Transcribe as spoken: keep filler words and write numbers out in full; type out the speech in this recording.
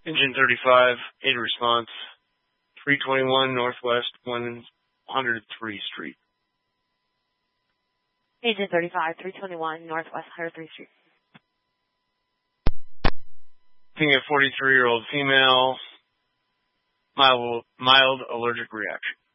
Engine thirty-five, eight response, three twenty-one Northwest one hundred three Street. Engine thirty-five, three twenty-one Northwest one hundred three Street. Looking at forty-three-year-old female, mild, mild allergic reaction.